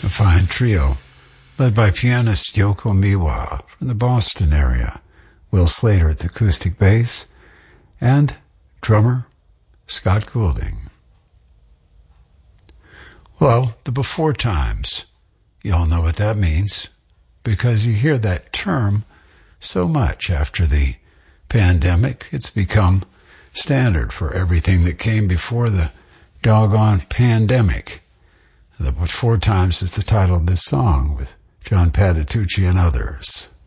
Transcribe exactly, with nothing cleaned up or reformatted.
a fine trio, led by pianist Yoko Miwa from the Boston area, Will Slater at the acoustic bass, and drummer Scott Goulding. Well, the before times, you all know what that means, because you hear that term so much after the pandemic. It's become standard for everything that came before the doggone pandemic. The Before Times is the title of this song with John Patitucci and others.